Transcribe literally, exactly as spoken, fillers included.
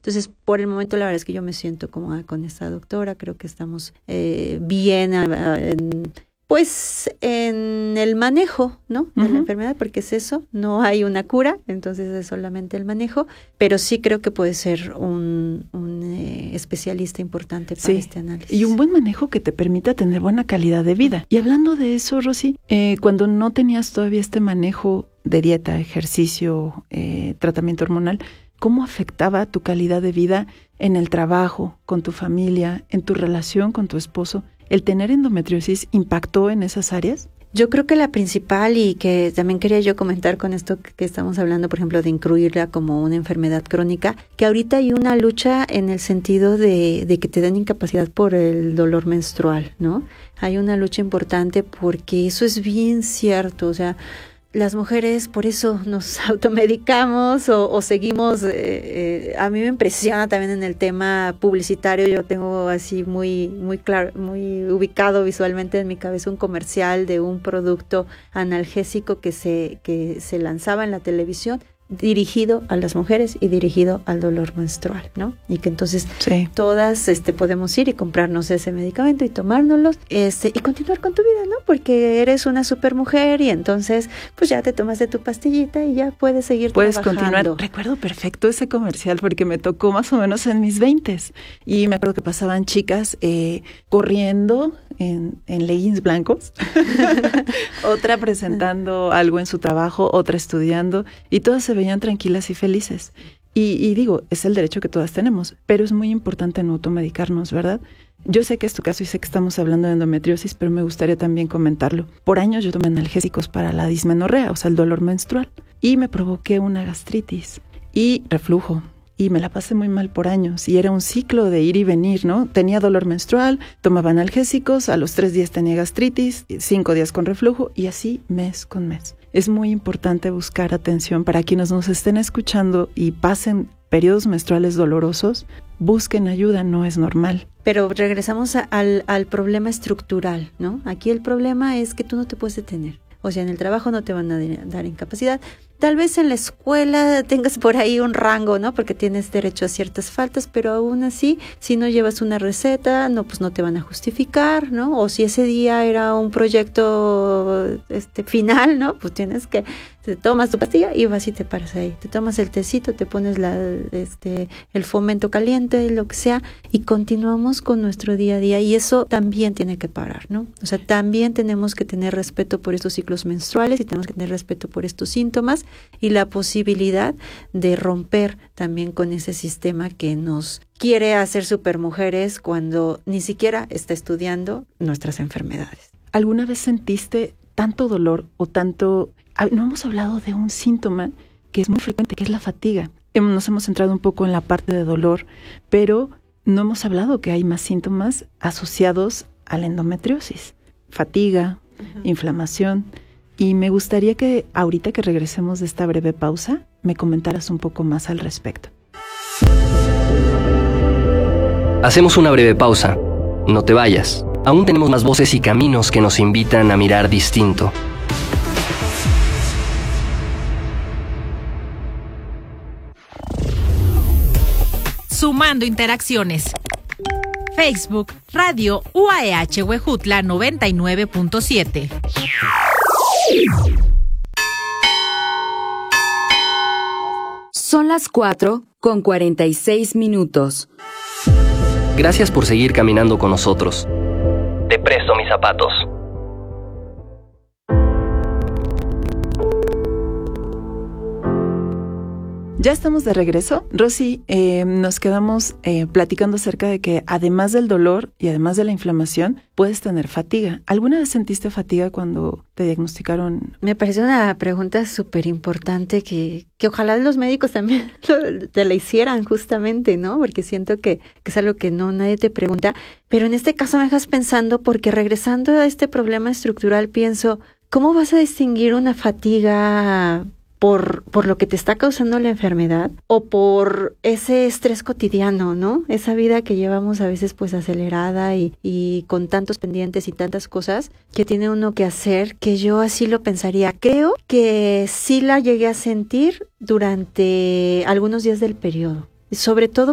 Entonces, por el momento, la verdad es que yo me siento cómoda con esta doctora, creo que estamos eh, bien a, en, pues en el manejo, ¿no? De uh-huh. la enfermedad, porque es eso, no hay una cura, entonces es solamente el manejo, pero sí creo que puede ser un, un eh, especialista importante para sí. este análisis. Y un buen manejo que te permita tener buena calidad de vida. Y hablando de eso, Rosy, eh, cuando no tenías todavía este manejo de dieta, ejercicio, eh, tratamiento hormonal, ¿cómo afectaba tu calidad de vida en el trabajo, con tu familia, en tu relación con tu esposo? ¿El tener endometriosis impactó en esas áreas? Yo creo que la principal, y que también quería yo comentar con esto que estamos hablando, por ejemplo, de incluirla como una enfermedad crónica, que ahorita hay una lucha en el sentido de, de que te den incapacidad por el dolor menstrual, ¿no? Hay una lucha importante porque eso es bien cierto, o sea, las mujeres por eso nos automedicamos o, o seguimos, eh, eh, a mí me impresiona también en el tema publicitario, yo tengo así muy, muy claro, muy ubicado visualmente en mi cabeza un comercial de un producto analgésico que se, que se lanzaba en la televisión, dirigido a las mujeres y dirigido al dolor menstrual, ¿no? Y que entonces sí. todas este podemos ir y comprarnos ese medicamento y tomárnoslo este y continuar con tu vida, ¿no? Porque eres una super mujer y entonces pues ya te tomaste tu pastillita y ya puedes seguir puedes trabajando. Continuar. Recuerdo perfecto ese comercial porque me tocó más o menos en mis veintes y me acuerdo que pasaban chicas eh, corriendo en, en leggings blancos, otra presentando algo en su trabajo, otra estudiando y todas se veían tranquilas y felices. Y, y digo, es el derecho que todas tenemos, pero es muy importante no automedicarnos, ¿verdad? Yo sé que es tu caso y sé que estamos hablando de endometriosis, pero me gustaría también comentarlo. Por años yo tomé analgésicos para la dismenorrea, o sea, el dolor menstrual, y me provoqué una gastritis y reflujo. Y me la pasé muy mal por años y era un ciclo de ir y venir, ¿no? Tenía dolor menstrual, tomaba analgésicos, a los tres días tenía gastritis, cinco días con reflujo y así mes con mes. Es muy importante buscar atención para quienes nos estén escuchando y pasen periodos menstruales dolorosos, busquen ayuda, no es normal. Pero regresamos a, al, al problema estructural, ¿no? Aquí el problema es que tú no te puedes detener. O sea, en el trabajo no te van a dar incapacidad. Tal vez en la escuela tengas por ahí un rango, ¿no? Porque tienes derecho a ciertas faltas, pero aún así, si no llevas una receta, no, pues no te van a justificar, ¿no? O si ese día era un proyecto este final, ¿no? Pues tienes que, te tomas tu pastilla y vas y te paras ahí. Te tomas el tecito, te pones la, este, el fomento caliente, lo que sea, y continuamos con nuestro día a día. Y eso también tiene que parar, ¿no? O sea, también tenemos que tener respeto por estos ciclos menstruales y tenemos que tener respeto por estos síntomas y la posibilidad de romper también con ese sistema que nos quiere hacer supermujeres cuando ni siquiera está estudiando nuestras enfermedades. ¿Alguna vez sentiste tanto dolor o tanto... No hemos hablado de un síntoma que es muy frecuente, que es la fatiga. Nos hemos centrado un poco en la parte de dolor, pero no hemos hablado que hay más síntomas asociados a la endometriosis. Fatiga, uh-huh. inflamación... Y me gustaría que ahorita que regresemos de esta breve pausa, me comentaras un poco más al respecto. Hacemos una breve pausa. No te vayas. Aún tenemos más voces y caminos que nos invitan a mirar distinto. Sumando interacciones. Facebook, Radio U A E H Huejutla noventa y nueve punto siete. Son las cuatro con cuarenta y seis minutos. Gracias por seguir caminando con nosotros. Te presto mis zapatos. Ya estamos de regreso. Rosy, eh, nos quedamos eh, platicando acerca de que además del dolor y además de la inflamación, puedes tener fatiga. ¿Alguna vez sentiste fatiga cuando te diagnosticaron? Me parece una pregunta súper importante que, que ojalá los médicos también lo, te la hicieran justamente, ¿no? Porque siento que, que es algo que no nadie te pregunta. Pero en este caso me dejas pensando porque regresando a este problema estructural pienso, ¿cómo vas a distinguir una fatiga por, por lo que te está causando la enfermedad o por ese estrés cotidiano, ¿no? Esa vida que llevamos a veces pues acelerada y, y con tantos pendientes y tantas cosas que tiene uno que hacer, que yo así lo pensaría. Creo que sí la llegué a sentir durante algunos días del periodo. Sobre todo